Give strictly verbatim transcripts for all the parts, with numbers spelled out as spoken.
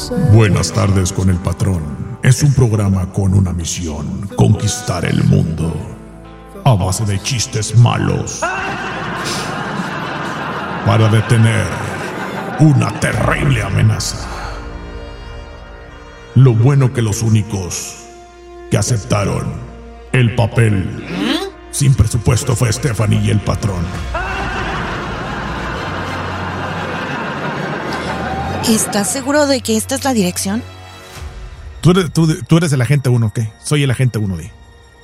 Buenas tardes con el patrón. Es un programa con una misión: conquistar el mundo a base de chistes malos para detener una terrible amenaza. Lo bueno que los únicos que aceptaron el papel sin presupuesto fue Stephanie y el patrón. ¿Estás seguro de que esta es la dirección? ¿Tú eres, tú, tú eres el agente uno, ¿qué? Soy el agente uno, ¿de?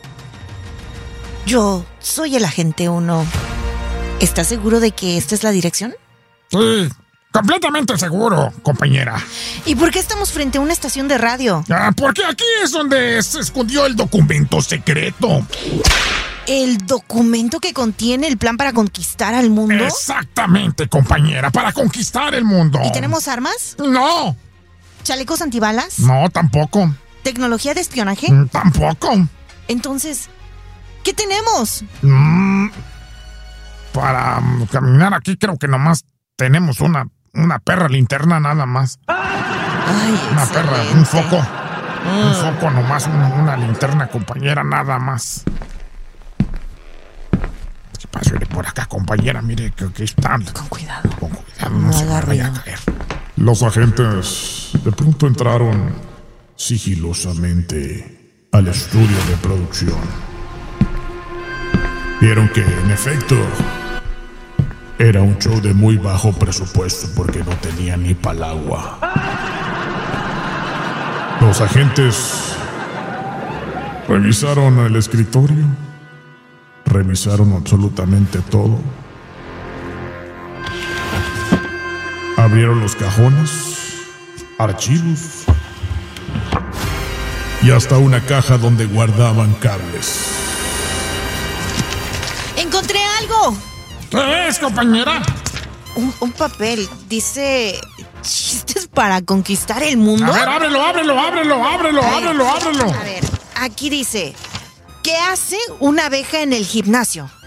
Yo soy el agente uno. ¿Estás seguro de que esta es la dirección? Sí, completamente seguro, compañera. ¿Y por qué estamos frente a una estación de radio? Ah, porque aquí es donde se escondió el documento secreto. ¿El documento que contiene el plan para conquistar al mundo? Exactamente, compañera, para conquistar el mundo. ¿Y tenemos armas? No. ¿Chalecos antibalas? No, tampoco. ¿Tecnología de espionaje? Mm, tampoco. Entonces, ¿qué tenemos? Mm, para um, caminar aquí creo que nomás tenemos una, una perra linterna nada más. Ay, una excelente. perra, un foco. Mm. Un foco nomás, una, una linterna, compañera, nada más. Pásale por acá, compañera, mire que aquí están. Con cuidado. Con cuidado, no, No se haga vaya a ruido. caer. Los agentes de pronto entraron sigilosamente al estudio de producción. Vieron que, en efecto, era un show de muy bajo presupuesto porque no tenía ni pa'l agua. Los agentes revisaron el escritorio, revisaron absolutamente todo. Abrieron los cajones, archivos y hasta una caja donde guardaban cables. ¡Encontré algo! ¿Qué es, compañera? Un, un papel. Dice... ¿Chistes para conquistar el mundo? A ver, ábrelo, ábrelo, ábrelo, ábrelo, Ay, ábrelo, ábrelo. A ver, aquí dice... ¿Qué hace una abeja en el gimnasio?